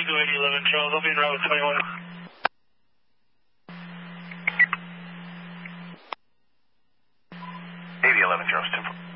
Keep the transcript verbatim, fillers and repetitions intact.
two eighty eleven Charles, I'll be in route with twenty-one. eighty eleven Charles, ten four.